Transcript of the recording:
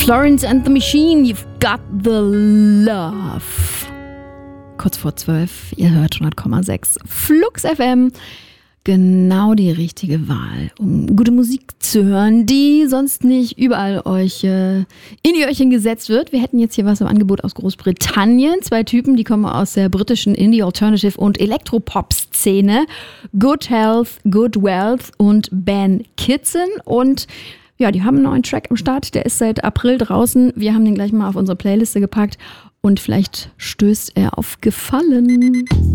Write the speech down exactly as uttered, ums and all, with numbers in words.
Florence and the Machine, You've Got the Love. Kurz vor zwölf, ihr hört hundert Komma sechs Flux F M. Genau die richtige Wahl, um gute Musik zu hören, die sonst nicht überall euch äh, in die Öhrchen gesetzt wird. Wir hätten jetzt hier was im Angebot aus Großbritannien. Zwei Typen, die kommen aus der britischen Indie, Alternative und Elektropop-Szene. Good Health, Good Wealth und Ben Kitson. Und ja, die haben einen neuen Track am Start. Der ist seit April draußen. Wir haben den gleich mal auf unsere Playliste gepackt. Und vielleicht stößt er auf Gefallen.